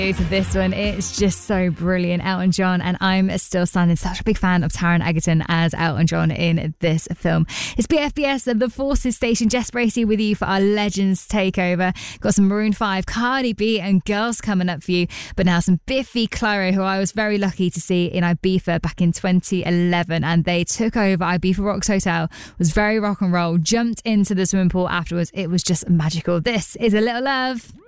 To this one, it's just so brilliant. Elton John, and I'm still standing such a big fan of Taron Egerton as Elton John in this film. It's BFBS, the Forces Station. Jess Bracey with you for our Legends Takeover. Got some Maroon 5, Cardi B and Girls coming up for you, but now some Biffy Clyro, who I was very lucky to see in Ibiza back in 2011, and they took over Ibiza Rocks Hotel. Was very rock and roll, jumped into the swimming pool afterwards. It was just magical. This is A Little Love.